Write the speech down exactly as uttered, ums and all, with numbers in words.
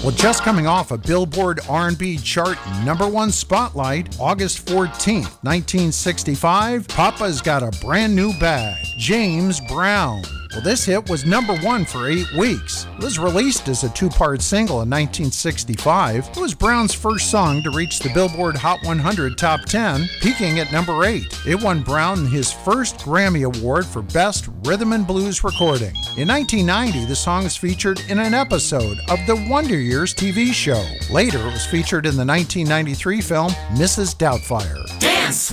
Well, just coming off a Billboard R and B chart number one spotlight, August fourteenth, nineteen sixty-five, Papa's Got a Brand New Bag, James Brown. Well, this hit was number one for eight weeks. It was released as a two-part single in nineteen sixty-five. It was Brown's first song to reach the Billboard Hot one hundred Top ten, peaking at number eight. It won Brown his first Grammy Award for Best Rhythm and Blues Recording. In nineteen ninety, the song was featured in an episode of the Wonder Years T V show. Later, it was featured in the nineteen ninety-three film Missus Doubtfire.